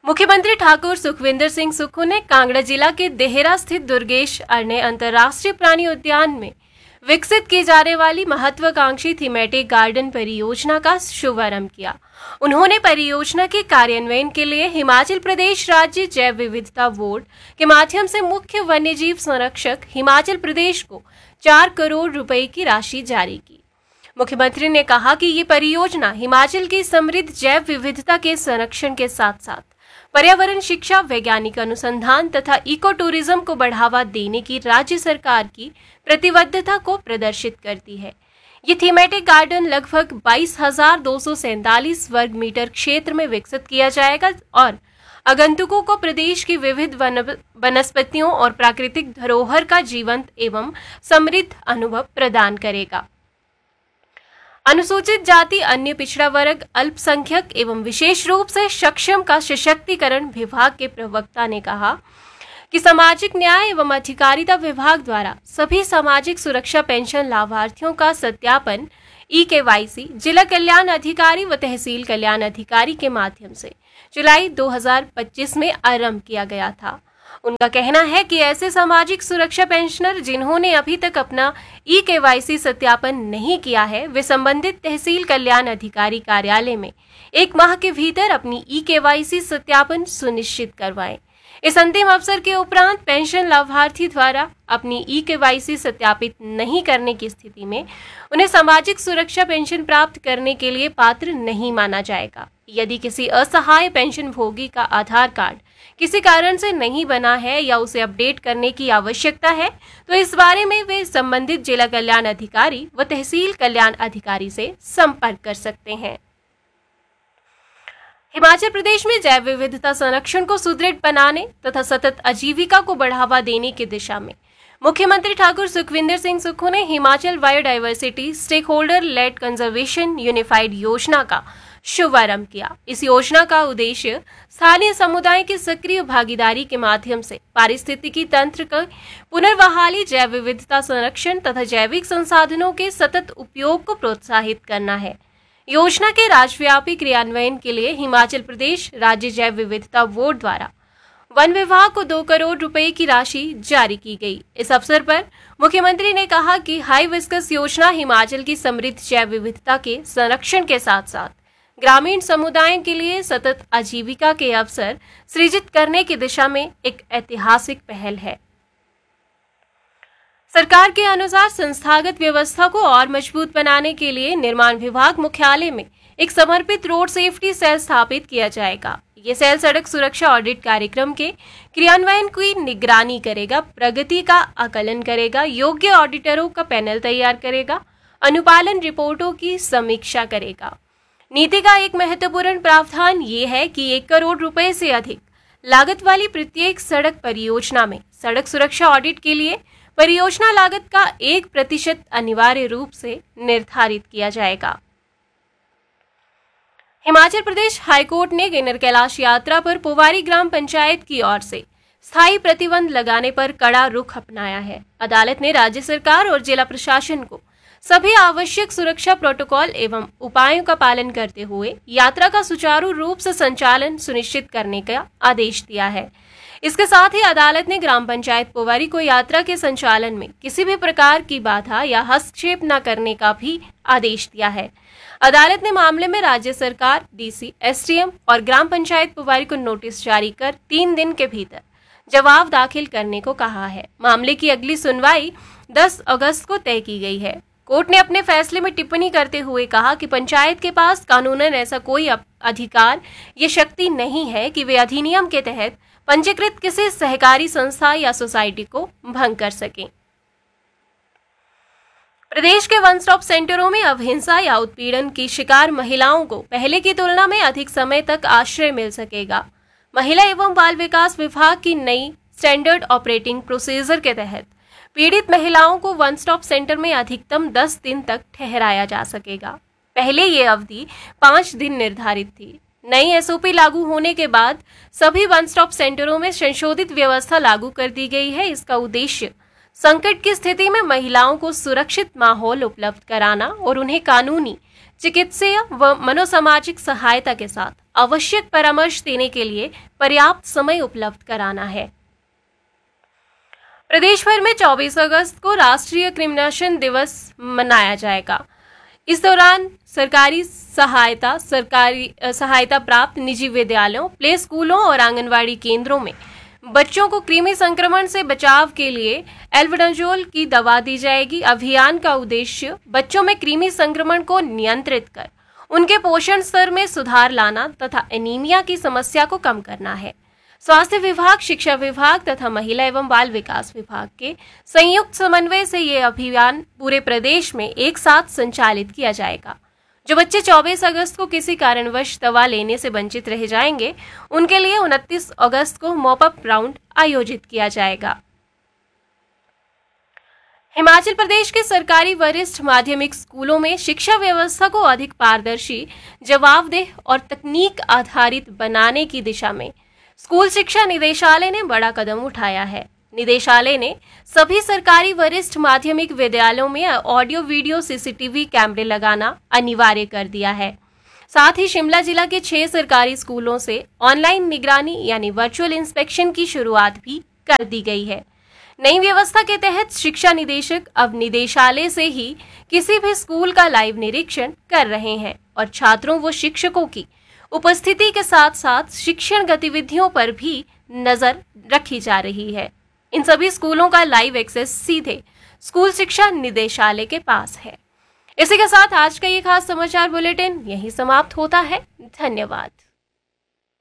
मुख्यमंत्री ठाकुर सुखविंदर सिंह सुक्खू ने कांगड़ा जिला के देहरा स्थित दुर्गेश अरण्य अंतर्राष्ट्रीय प्राणी उद्यान में विकसित की जाने वाली महत्वाकांक्षी थीमेटिक गार्डन परियोजना का शुभारंभ किया। उन्होंने परियोजना के कार्यान्वयन के लिए हिमाचल प्रदेश राज्य जैव विविधता बोर्ड के माध्यम से मुख्य वन्यजीव संरक्षक हिमाचल प्रदेश को 4 करोड़ रुपए की राशि जारी की। मुख्यमंत्री ने कहा कि ये परियोजना हिमाचल की समृद्ध जैव विविधता के संरक्षण के साथ साथ पर्यावरण शिक्षा, वैज्ञानिक अनुसंधान तथा इको टूरिज्म को बढ़ावा देने की राज्य सरकार की प्रतिबद्धता को प्रदर्शित करती है। ये थीमेटिक गार्डन लगभग 22,247 वर्ग मीटर क्षेत्र में विकसित किया जाएगा और आगंतुकों को प्रदेश की विविध वनस्पतियों और प्राकृतिक धरोहर का जीवंत एवं समृद्ध अनुभव प्रदान करेगा। अनुसूचित जाति, अन्य पिछड़ा वर्ग, अल्पसंख्यक एवं विशेष रूप से सक्षम का सशक्तिकरण विभाग के प्रवक्ता ने कहा कि सामाजिक न्याय एवं अधिकारिता विभाग द्वारा सभी सामाजिक सुरक्षा पेंशन लाभार्थियों का सत्यापन EKYC जिला कल्याण अधिकारी व तहसील कल्याण अधिकारी के माध्यम से जुलाई 2025 में आरंभ किया गया था। उनका कहना है कि ऐसे सामाजिक सुरक्षा पेंशनर जिन्होंने अभी तक अपना EKYC सत्यापन नहीं किया है, वे संबंधित तहसील कल्याण अधिकारी कार्यालय में 1 माह के भीतर अपनी EKYC सत्यापन सुनिश्चित करवाएं। इस अंतिम अवसर के उपरांत पेंशन लाभार्थी द्वारा अपनी EKYC सत्यापित नहीं करने की स्थिति में उन्हें सामाजिक सुरक्षा पेंशन प्राप्त करने के लिए पात्र नहीं माना जाएगा। यदि किसी असहाय पेंशन भोगी का आधार कार्ड किसी कारण से नहीं बना है या उसे अपडेट करने की आवश्यकता है, तो इस बारे में वे संबंधित जिला कल्याण अधिकारी व तहसील कल्याण अधिकारी से संपर्क कर सकते हैं। हिमाचल प्रदेश में जैव विविधता संरक्षण को सुदृढ़ बनाने तथा सतत आजीविका को बढ़ावा देने की दिशा में मुख्यमंत्री ठाकुर सुखविंदर सिंह सुक्खू ने Himachal biodiversity stake holder lead conservation unified योजना का शुभारंभ किया। इस योजना का उद्देश्य स्थानीय समुदाय की सक्रिय भागीदारी के माध्यम से पारिस्थितिकी तंत्र का पुनर्बहाली, जैव विविधता संरक्षण तथा जैविक संसाधनों के सतत उपयोग को प्रोत्साहित करना है। योजना के राज्यव्यापी क्रियान्वयन के लिए हिमाचल प्रदेश राज्य जैव विविधता बोर्ड द्वारा वन विभाग को 2 करोड़ रुपए की राशि जारी की गई। इस अवसर पर मुख्यमंत्री ने कहा कि हाई विस्कस योजना हिमाचल की समृद्ध जैव विविधता के संरक्षण के साथ साथ ग्रामीण समुदायों के लिए सतत आजीविका के अवसर सृजित करने की दिशा में एक ऐतिहासिक पहल है। सरकार के अनुसार संस्थागत व्यवस्था को और मजबूत बनाने के लिए निर्माण विभाग मुख्यालय में एक समर्पित रोड सेफ्टी सेल स्थापित किया जाएगा। ये सेल सड़क सुरक्षा ऑडिट कार्यक्रम के क्रियान्वयन की निगरानी करेगा, प्रगति का आकलन करेगा, योग्य ऑडिटरों का पैनल तैयार करेगा, अनुपालन रिपोर्टों की समीक्षा करेगा। नीति का एक महत्वपूर्ण प्रावधान ये है कि 1 करोड़ रुपए से अधिक लागत वाली प्रत्येक सड़क परियोजना में सड़क सुरक्षा ऑडिट के लिए परियोजना लागत का 1% अनिवार्य रूप से निर्धारित किया जाएगा। हिमाचल प्रदेश हाईकोर्ट ने गिन्नर कैलाश यात्रा पर पोवारी ग्राम पंचायत की ओर से स्थायी प्रतिबंध लगाने पर कड़ा रुख अपनाया है। अदालत ने राज्य सरकार और जिला प्रशासन को सभी आवश्यक सुरक्षा प्रोटोकॉल एवं उपायों का पालन करते हुए यात्रा का सुचारू रूप से संचालन सुनिश्चित करने का आदेश दिया है। इसके साथ ही अदालत ने ग्राम पंचायत पोवारी को यात्रा के संचालन में किसी भी प्रकार की बाधा या हस्तक्षेप न करने का भी आदेश दिया है। अदालत ने मामले में राज्य सरकार, DC, SDM और ग्राम पंचायत पोवारी को नोटिस जारी कर 3 दिन के भीतर जवाब दाखिल करने को कहा है। मामले की अगली सुनवाई 10 अगस्त को तय की गई है। कोर्ट ने अपने फैसले में टिप्पणी करते हुए कहा कि पंचायत के पास कानूनन ऐसा कोई अधिकार या शक्ति नहीं है कि वे अधिनियम के तहत पंजीकृत किसी सहकारी संस्था या सोसाइटी को भंग कर सकें। प्रदेश के वन स्टॉप सेंटरों में अब हिंसा या उत्पीड़न की शिकार महिलाओं को पहले की तुलना में अधिक समय तक आश्रय मिल सकेगा। महिला एवं बाल विकास विभाग की नई स्टैंडर्ड ऑपरेटिंग प्रोसीजर के तहत पीड़ित महिलाओं को वन स्टॉप सेंटर में अधिकतम 10 दिन तक ठहराया जा सकेगा। पहले ये अवधि 5 दिन निर्धारित थी। नई SOP लागू होने के बाद सभी वन स्टॉप सेंटरों में संशोधित व्यवस्था लागू कर दी गई है। इसका उद्देश्य संकट की स्थिति में महिलाओं को सुरक्षित माहौल उपलब्ध कराना और उन्हें कानूनी, चिकित्सीय व मनोसामाजिक सहायता के साथ आवश्यक परामर्श देने के लिए पर्याप्त समय उपलब्ध कराना है। प्रदेश भर में 24 अगस्त को राष्ट्रीय कृमिनाशन दिवस मनाया जाएगा। इस दौरान सरकारी सहायता प्राप्त निजी विद्यालयों, प्ले स्कूलों और आंगनवाड़ी केंद्रों में बच्चों को कृमि संक्रमण से बचाव के लिए एल्बेंडाजोल की दवा दी जाएगी। अभियान का उद्देश्य बच्चों में कृमि संक्रमण को नियंत्रित कर उनके पोषण स्तर में सुधार लाना तथा एनीमिया की समस्या को कम करना है। स्वास्थ्य विभाग, शिक्षा विभाग तथा महिला एवं बाल विकास विभाग के संयुक्त समन्वय से ये अभियान पूरे प्रदेश में एक साथ संचालित किया जाएगा। जो बच्चे 24 अगस्त को किसी कारणवश दवा लेने से वंचित रह जाएंगे, उनके लिए 29 अगस्त को मॉपअप राउंड आयोजित किया जाएगा। हिमाचल प्रदेश के सरकारी वरिष्ठ माध्यमिक स्कूलों में शिक्षा व्यवस्था को अधिक पारदर्शी, जवाबदेह और तकनीक आधारित बनाने की दिशा में स्कूल शिक्षा निदेशालय ने बड़ा कदम उठाया है। निदेशालय ने सभी सरकारी वरिष्ठ माध्यमिक विद्यालयों में ऑडियो वीडियो सीसीटीवी कैमरे लगाना अनिवार्य कर दिया है। साथ ही शिमला जिला के 6 सरकारी स्कूलों से ऑनलाइन निगरानी यानी वर्चुअल इंस्पेक्शन की शुरुआत भी कर दी गई है। नई व्यवस्था के तहत शिक्षा निदेशक अब निदेशालय से ही किसी भी स्कूल का लाइव निरीक्षण कर रहे हैं और छात्रों व शिक्षकों की उपस्थिति के साथ साथ शिक्षण गतिविधियों पर भी नजर रखी जा रही है। इन सभी स्कूलों का लाइव एक्सेस सीधे स्कूल शिक्षा निदेशालय के पास है। इसी के साथ आज का ये खास समाचार बुलेटिन यहीं समाप्त होता है। धन्यवाद।